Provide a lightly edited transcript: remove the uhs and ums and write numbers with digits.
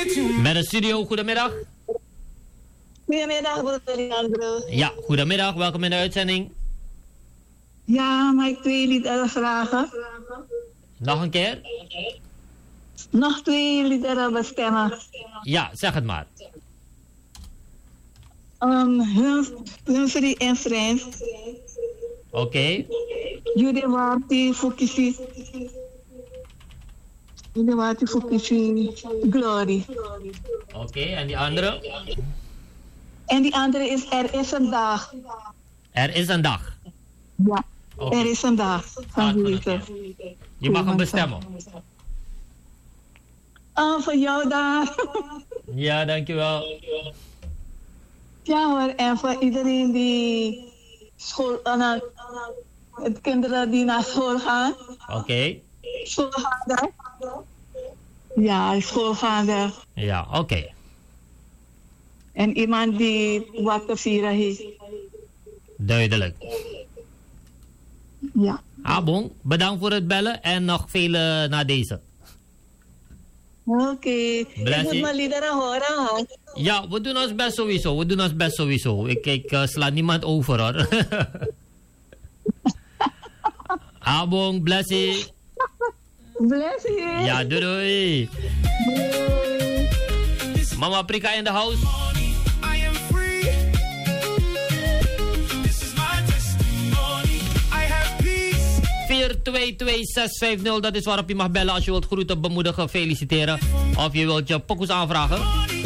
Met de studio, goedemiddag. Goedemiddag, broeder Leandro. Ja, goedemiddag, welkom in de uitzending. Ja, mag ik 2 liederen vragen? Nog een keer? Nog 2 liederen bestemmen. Ja, zeg het maar. Humphrey en Friends. Oké. Yudewati Fukisi. Yudewati Fukisi Glory. Oké, en die andere? En die andere is Er is een dag. Er is een dag. Ja, Oké. Er is een dag. Van Jezus. Je mag hem bestemmen. Voor jou daar. Ja, dankjewel. Ja hoor, en voor iedereen die kinderen die naar school gaan. Oké. Schoolgaande. Ja, schoolgaande. Ja, oké. En iemand die wat te vieren heeft. Duidelijk. Ja. Abong, bedankt voor het bellen en nog vele na deze. Oké. Ik moet mijn liederen horen hoor. Ja, we doen ons best sowieso. Ik sla niemand over hoor. Abong, blessie. Blessie. Ja, doei. Mama Prika in the house. 422-650, dat is waarop je mag bellen als je wilt groeten, bemoedigen, feliciteren of je wilt je pokoes aanvragen.